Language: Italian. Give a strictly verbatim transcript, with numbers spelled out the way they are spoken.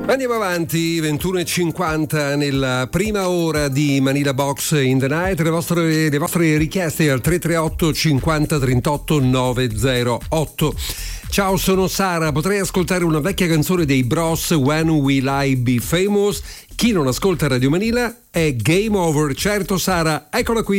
Andiamo avanti, ventuno e cinquanta nella prima ora di Manila Box in the Night. Le vostre, le vostre richieste al tre tre otto cinquanta trentotto novecentotto. Ciao, sono Sara, potrei ascoltare una vecchia canzone dei Bros, When Will I Be Famous? Chi non ascolta Radio Manila è Game Over. Certo Sara, eccola qui.